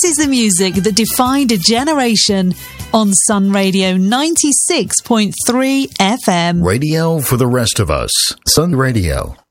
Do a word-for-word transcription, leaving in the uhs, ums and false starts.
This is the music that defined a generation on Sun Radio ninety-six point three F M. Radio for the rest of us. Sun Radio.